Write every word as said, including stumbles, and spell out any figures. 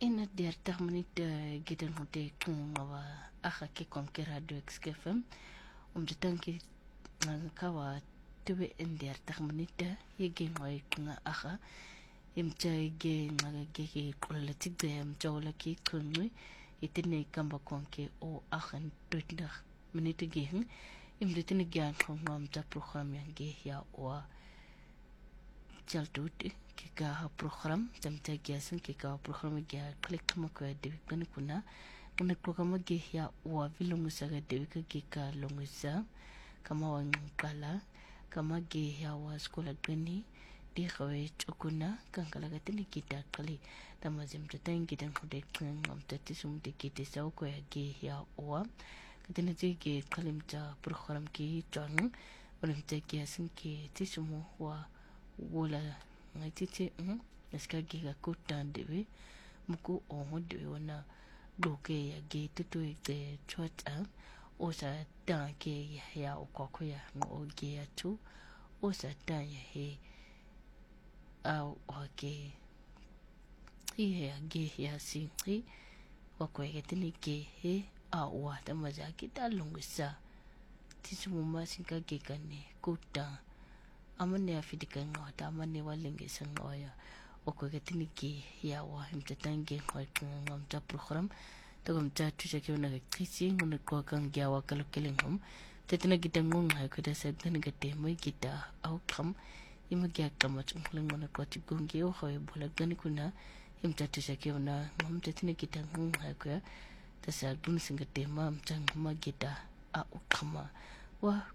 ina dertig minute gidan hote kungawa aka ke konke radio X K F M om de tanki kawa tube in dertig minute yege ngoy kunga aka imcha ge ngaga ge kulati de imcha wala ki kunwi itine kamba konke o akan tutna minute ge imde tine gyan kongam ta program yange ya wa jaltut kika program tamta giasan kika program gya click mo ko de kan kuna kuna program ge ya wa vilungu saga de kika lungusa kama wangkala kama ge ya wa skola gani di khawe chukuna kankala gatini kita kali tamazim tatang kita khode ngam tati sum de kiti saw ko ya ge ya wa katini ge kalim ta program ki chang olim ta giasan ki tisumu wa wala ngai titi um eska giga kutan dewe muku ongo dewe wana doke ya ge tutu de chwata osa ta ke ya ya okoko ya ngo ge ya tu osa ta ya he au oke iya ge ya si hi wako ya tini ge he au wa ta maza kita lungusa tisumu masinka ge kane kutan amane afidika ngota amane walinge sangoya okwegetini ki ya wa imtatange ngomta program tagomta tushake una kisi ngone ko kan gya wa kalkelengom tetina gitangung ha ko dasa tan gate mai kita outcome imagya kamat ngone ko tigungi o hoy bola gani kuna imta tushake una ngomta tetina gitangung ha ko dasa gun singate mam tang magita a ukama wa